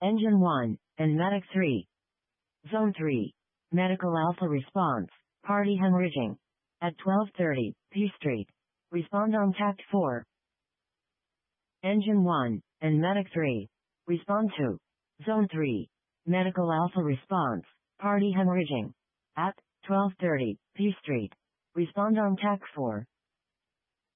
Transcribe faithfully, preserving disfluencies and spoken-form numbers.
Engine one, and Medic three. Zone three. Medical Alpha response. Party hemorrhaging. At twelve thirty, P Street. Respond on Tact four. Engine one, and Medic three. Respond to. Zone three. Medical Alpha response. Party hemorrhaging. At twelve thirty, P Street. Respond on Tact four.